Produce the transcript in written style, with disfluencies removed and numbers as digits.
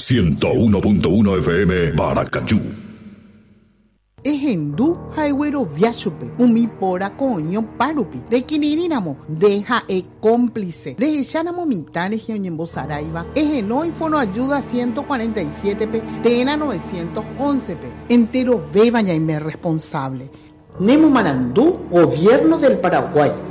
101.1 FM Paracachú. Ejendu haigüero viachupe, umi pora coño parupi, requiririnamo, deja cómplice, rejechanamo mitad región Saraiva, ejenoi fono ayuda 147p, tena 911p, entero bebaña y me responsable. Nemo Marandú, Gobierno del Paraguay.